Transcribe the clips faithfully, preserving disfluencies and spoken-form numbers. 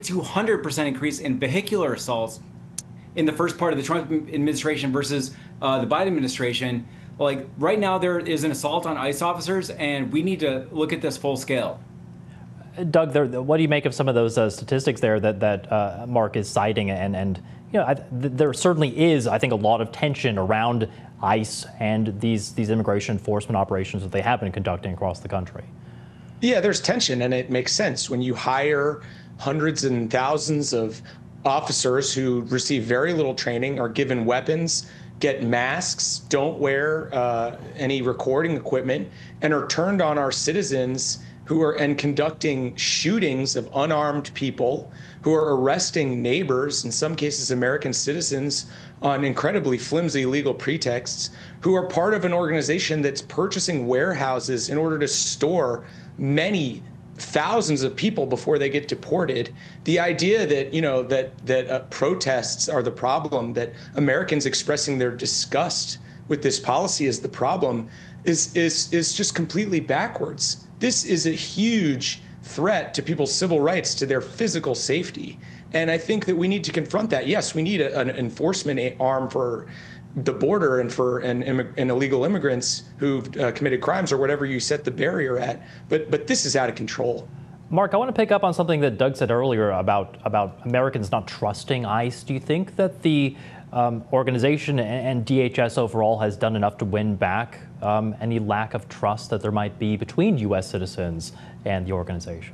two hundred percent increase in vehicular assaults in the first part of the Trump administration versus uh, the Biden administration. Like right now, there is an assault on ICE officers, and we need to look at this full scale. Doug, there, what do you make of some of those uh, statistics there that that uh, Mark is citing? And and you know, I, th there certainly is, I think, a lot of tension around ICE and these these immigration enforcement operations that they have been conducting across the country. Yeah, there's tension, and it makes sense when you hire hundreds and thousands of officers who receive very little training, are given weapons, get masks, don't wear uh, any recording equipment, and are turned on our citizens who are and conducting shootings of unarmed people, who are arresting neighbors, in some cases American citizens, on incredibly flimsy legal pretexts, who are part of an organization that's purchasing warehouses in order to store many thousands of people before they get deported. The idea that, you know, that that uh, protests are the problem, that Americans expressing their disgust with this policy is the problem, is is is just completely backwards. This is a huge threat to people's civil rights, to their physical safety. And I think that we need to confront that. Yes, we need a, an enforcement arm for the border and for and, and illegal immigrants who've uh, committed crimes or whatever you set the barrier at. But but this is out of control. Mark, I want to pick up on something that Doug said earlier about about Americans not trusting ICE. Do you think that the um, organization and, and D H S overall has done enough to win back um, any lack of trust that there might be between U S citizens and the organization?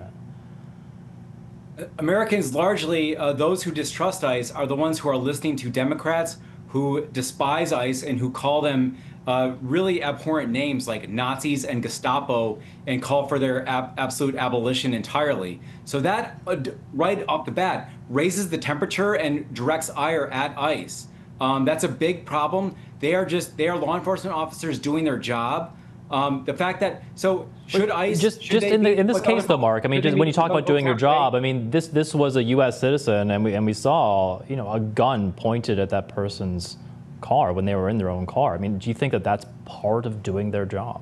Americans, largely uh, those who distrust ICE, are the ones who are listening to Democrats who despise ICE and who call them uh, really abhorrent names like Nazis and Gestapo and call for their ab absolute abolition entirely. So that, uh, right off the bat, raises the temperature and directs ire at ICE. Um, that's a big problem. They are just, they are law enforcement officers doing their job. Um, the fact that, so should ICE just should just in the in this like case though, Mark, I mean, just when you talk about doing your job, I mean, this this was a U S citizen, and we and we saw, you know, a gun pointed at that person's car when they were in their own car. I mean, do you think that that's part of doing their job?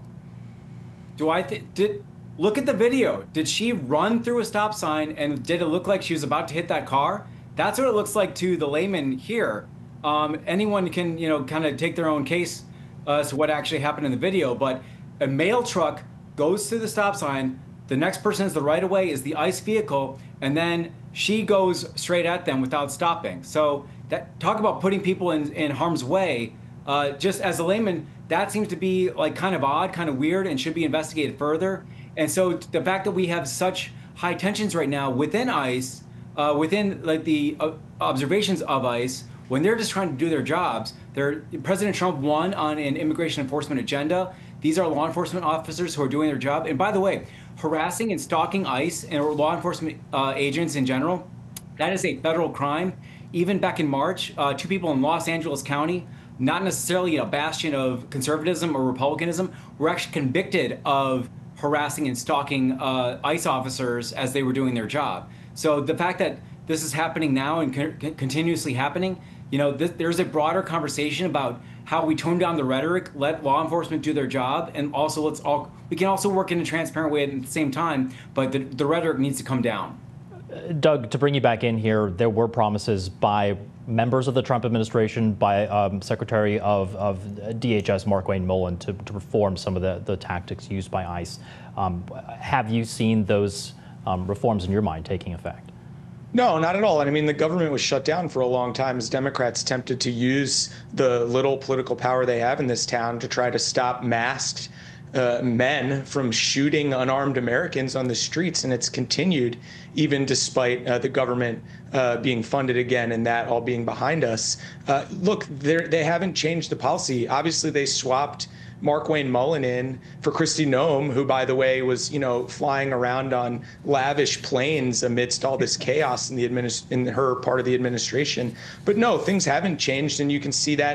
Do I think, did, look at the video. Did she run through a stop sign, and did it look like she was about to hit that car? That's what it looks like to the layman here. Um, anyone can, you know, kind of take their own case uh, as to what actually happened in the video, but a mail truck goes through the stop sign, the next person is the right of way, is the ICE vehicle, and then she goes straight at them without stopping. So that, talk about putting people in, in harm's way. Uh, just as a layman, that seems to be like kind of odd, kind of weird, and should be investigated further. And so the fact that we have such high tensions right now within ICE, uh, within like the uh, observations of ICE, when they're just trying to do their jobs, they're, President Trump won on an immigration enforcement agenda. These are law enforcement officers who are doing their job. And by the way, harassing and stalking ICE and law enforcement uh, agents in general, that is a federal crime. Even back in March, uh, two people in Los Angeles County, not necessarily a bastion of conservatism or republicanism, were actually convicted of harassing and stalking uh, ICE officers as they were doing their job. So the fact that this is happening now and con continuously happening, you know, th there's a broader conversation about how we tone down the rhetoric, let law enforcement do their job, and also let's all, we can also work in a transparent way at the same time, but the, the rhetoric needs to come down. Uh, Doug, to bring you back in here, there were promises by members of the Trump administration, by um, Secretary of, of D H S Markwayne Mullin, to, to reform some of the, the tactics used by ICE. Um, have you seen those um, reforms in your mind taking effect? No, not at all. And I mean, the government was shut down for a long time as Democrats attempted to use the little political power they have in this town to try to stop masked uh, men from shooting unarmed Americans on the streets. And it's continued even despite uh, the government uh, being funded again and that all being behind us. Uh, look, they haven't changed the policy. Obviously, they swapped Markwayne Mullin in for Kristi Noem, who, by the way, was, you know, flying around on lavish planes amidst all this chaos in the administ in her part of the administration. But no, things haven't changed, and you can see that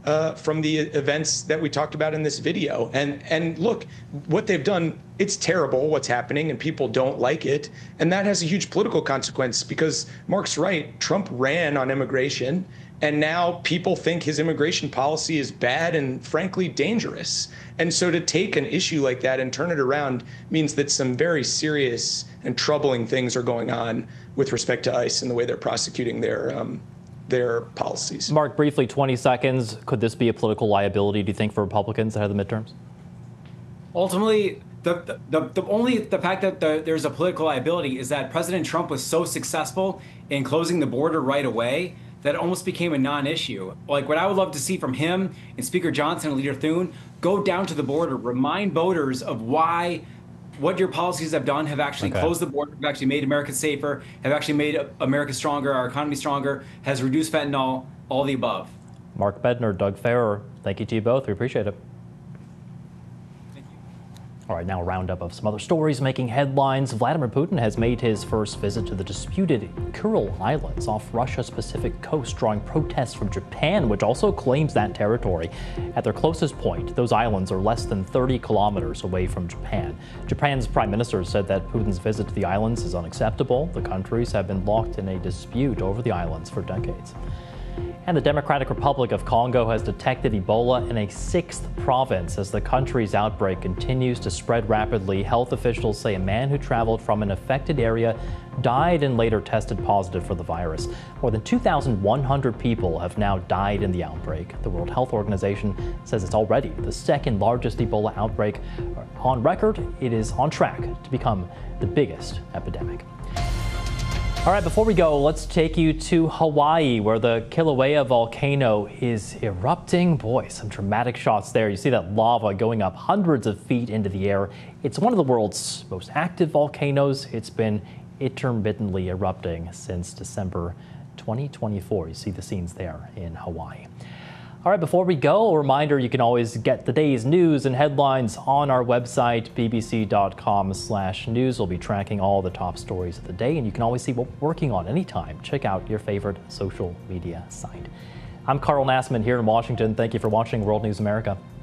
uh, from the events that we talked about in this video. And and look, what they've done, it's terrible what's happening, and people don't like it. And that has a huge political consequence because Mark's right. Trump ran on immigration, and now people think his immigration policy is bad and frankly dangerous. And so to take an issue like that and turn it around means that some very serious and troubling things are going on with respect to ICE and the way they're prosecuting their um, their policies. Mark, briefly, twenty seconds. Could this be a political liability, do you think, for Republicans ahead of the midterms? Ultimately, the the, the only the fact that the, there's a political liability is that President Trump was so successful in closing the border right away that it almost became a non-issue. Like what I would love to see from him and Speaker Johnson and Leader Thune, go down to the border, remind voters of why what your policies have done have actually okay. closed the border, have actually made America safer, have actually made America stronger, our economy stronger, has reduced fentanyl, all the above. Mark Bednar, Doug Farrer, thank you to you both. We appreciate it. All right, now a roundup of some other stories making headlines. Vladimir Putin has made his first visit to the disputed Kuril Islands off Russia's Pacific coast, drawing protests from Japan, which also claims that territory. At their closest point, those islands are less than thirty kilometers away from Japan. Japan's prime minister said that Putin's visit to the islands is unacceptable. The countries have been locked in a dispute over the islands for decades. And the Democratic Republic of Congo has detected Ebola in a sixth province as the country's outbreak continues to spread rapidly. Health officials say a man who traveled from an affected area died and later tested positive for the virus. More than two thousand one hundred people have now died in the outbreak. The World Health Organization says it's already the second largest Ebola outbreak on record. It is on track to become the biggest epidemic. All right, before we go, let's take you to Hawaii, where the Kilauea volcano is erupting. Boy, some dramatic shots there. You see that lava going up hundreds of feet into the air. It's one of the world's most active volcanoes. It's been intermittently erupting since December twenty twenty-four. You see the scenes there in Hawaii. All right, before we go, a reminder, you can always get the day's news and headlines on our website, b b c dot com slash news. We'll be tracking all the top stories of the day, and you can always see what we're working on anytime. Check out your favorite social media site. I'm Carl Nassman here in Washington. Thank you for watching World News America.